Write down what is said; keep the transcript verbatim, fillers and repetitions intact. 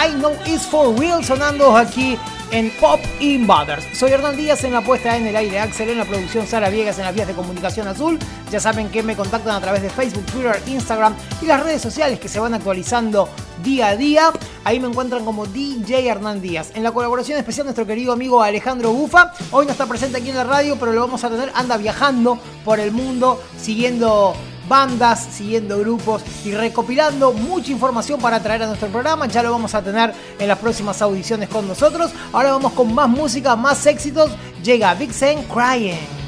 I Know It's For Real sonando aquí en Pop Invaders. Soy Hernán Díaz en la puesta en el aire, Axel en la producción, Sara Viegas en las vías de comunicación azul. Ya saben que me contactan a través de Facebook, Twitter, Instagram y las redes sociales que se van actualizando día a día. Ahí me encuentran como D J Hernán Díaz. En la colaboración especial nuestro querido amigo Alejandro Bufa. Hoy no está presente aquí en la radio, pero lo vamos a tener. Anda viajando por el mundo, siguiendo bandas, siguiendo grupos y recopilando mucha información para traer a nuestro programa. Ya lo vamos a tener en las próximas audiciones con nosotros. Ahora vamos con más música, más éxitos. Llega Big Sen Crying.